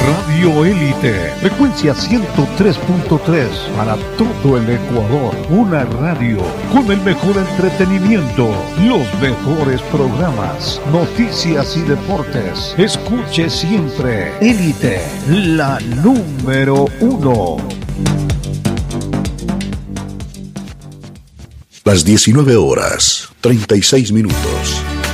Radio Élite, frecuencia 103.3 para todo el Ecuador. Una radio con el mejor entretenimiento, los mejores programas, noticias y deportes. Escuche siempre Élite, la número 1. Las 19 horas, 36 minutos.